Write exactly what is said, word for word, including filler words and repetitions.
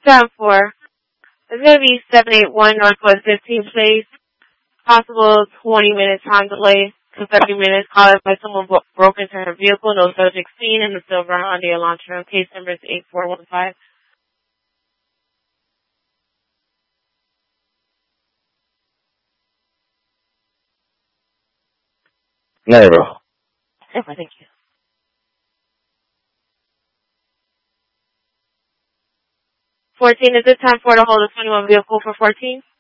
seven four. It's going to be seven eight one Northwest fifteenth Place. Possible twenty minute time delay to thirty minutes. Call it by someone bro- broke into her vehicle. No subject seen in the silver Hyundai Elantra. Case number is eight four one five. No, bro. Oh, thank you. fourteen, is it time for to hold a twenty-one vehicle for fourteen?